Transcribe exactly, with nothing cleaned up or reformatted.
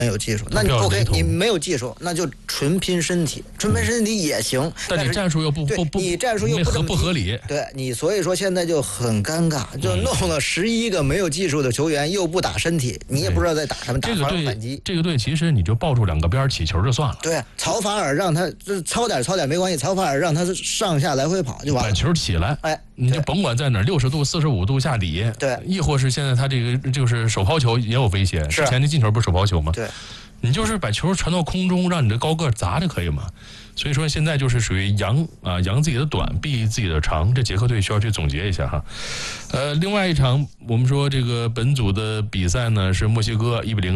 没有技术，那你 OK， 你没有技术，那就纯拼身体，纯拼身体也行。嗯、 但你战术又不不不， 你战术又不合不合理， 对你，所以说现在就很尴尬，就弄了十一个没有技术的球员，又不打身体，你也不知道在打什么，打防守反击。 这个队其实你就抱住两个边起球就算了。 对，曹法尔让他糙点糙点没关系，曹法尔让他上下来回跑就完了， 把球起来， 哎， 你就甭管在哪儿，六十度、四十五度下底， 对， 亦或是现在他这个就是手抛球也有威胁，之前的进球不是手抛球吗？ 对。 你就是把球传到空中，让你的高个砸就可以嘛。所以说现在就是属于扬啊扬自己的短，避自己的长，这捷克队需要去总结一下哈。呃，另外一场我们说这个本组的比赛呢是墨西哥一比零。